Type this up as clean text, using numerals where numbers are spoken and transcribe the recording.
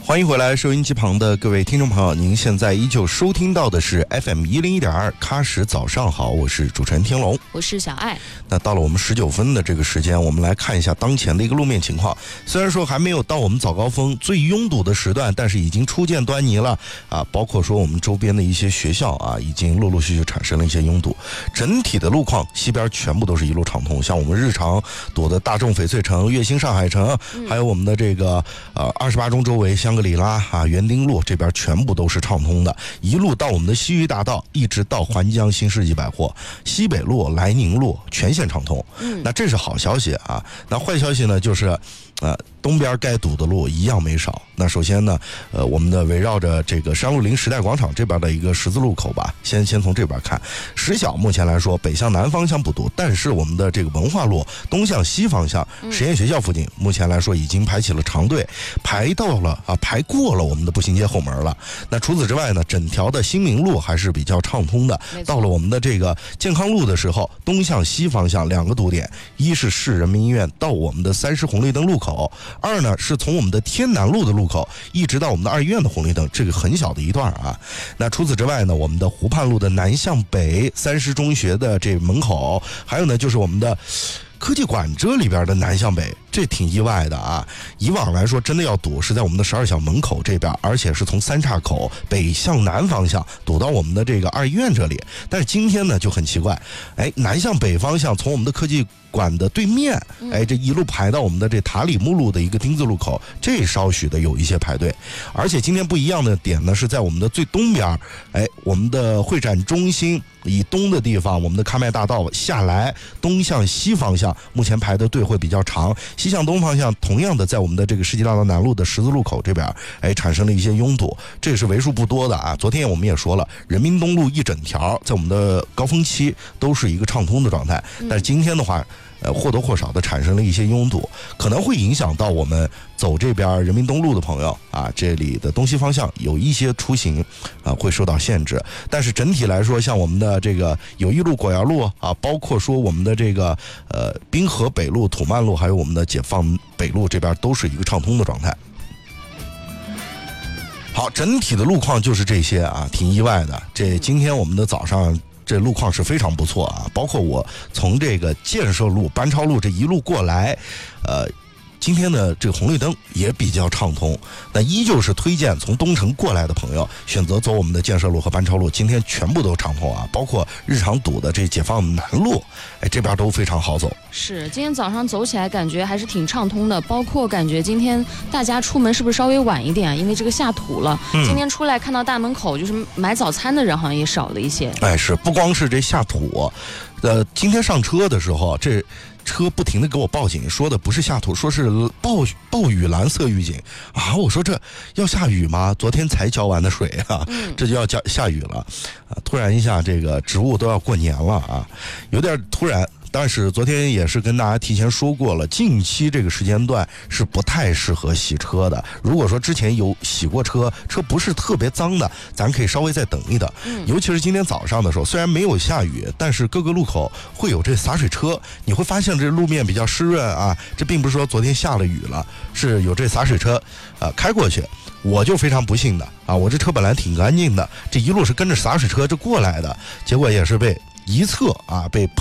欢迎回来，收音机旁的各位听众朋友，您现在依旧收听到的是 FM101.2喀什早上好，我是主持人天龙， 我是小爱。 那到了我们19分的这个时间，我们来看一下当前的一个路面情况。虽然说还没有到我们早高峰最拥堵的时段，但是已经初见端倪了啊！包括说我们周边的一些学校啊，已经陆陆续续产生了一些拥堵。整体的路况，西边全部都是一路畅通，像我们日常堵的大众翡翠城、悦兴上海城，还有我们的这个28中周围香格里拉啊、园丁路这边全部都是畅通的，一路到我们的西域大道，一直到环江新世纪百货、西北路、莱宁路全线畅通。那这是好消息啊。那坏消息呢，就是东边该堵的路一样没少。那首先呢，我们的围绕着这个山路林时代广场这边的一个十字路口吧，先从这边看。实小目前来说，北向南方向不堵，但是我们的这个文化路东向西方向，实验学校附近，目前来说已经排起了长队，排过了我们的步行街后门了。那除此之外呢，整条的新民路还是比较畅通的。到了我们的这个健康路的时候，东向西方向两个堵点，一是市人民医院到我们的30红绿灯路口，二呢是从我们的天南路的路口一直到我们的2医院的红绿灯，这个很小的一段啊。那除此之外呢，我们的湖畔路的南向北30中学的这门口，还有呢就是我们的科技馆这里边的南向北，这挺意外的啊！以往来说，真的要堵是在我们的12小门口这边，而且是从三岔口北向南方向堵到我们的这个2医院这里。但是今天呢就很奇怪，南向北方向从我们的科技馆的对面，这一路排到我们的这塔里木路的一个丁字路口，这稍许的有一些排队。而且今天不一样的点呢，是在我们的最东边，我们的会展中心以东的地方，我们的喀麦大道下来，东向西方向目前排的队会比较长，西向东方向同样的在我们的这个世纪大道南路的十字路口这边，产生了一些拥堵，这也是为数不多的啊。昨天我们也说了，人民东路一整条在我们的高峰期都是一个畅通的状态，但是今天的话或多或少的产生了一些拥堵，可能会影响到我们走这边人民东路的朋友啊，这里的东西方向有一些出行会受到限制。但是整体来说，像我们的这个友谊路、果园路啊，包括说我们的这个滨河北路、土曼路，还有我们的解放北路这边都是一个畅通的状态。好，整体的路况就是这些啊，挺意外的。这今天我们的早上这路况是非常不错啊，包括我从这个建设路、班超路这一路过来，今天的这个红绿灯也比较畅通，那依旧是推荐从东城过来的朋友选择走我们的建设路和班超路，今天全部都畅通啊，包括日常堵的这解放南路，这边都非常好走。 是，今天早上走起来感觉还是挺畅通的，包括感觉今天大家出门是不是稍微晚一点啊？因为这个下土了，今天出来看到大门口就是买早餐的人好像也少了一些。是， 不光是这下土，今天上车的时候这车不停的给我报警，说的不是下土，说是暴雨蓝色预警啊！我说这要下雨吗？昨天才浇完的水啊，这就要下雨了啊！突然一下，这个植物都要过年了啊，有点突然。但是昨天也是跟大家提前说过了，近期这个时间段是不太适合洗车的。如果说之前有洗过车不是特别脏的，咱可以稍微再等一等。尤其是今天早上的时候，虽然没有下雨，但是各个路口会有这洒水车，你会发现这路面比较湿润啊。这并不是说昨天下了雨了，是有这洒水车开过去。我就非常不幸的啊，我这车本来挺干净的，这一路是跟着洒水车这过来的，结果也是被一侧被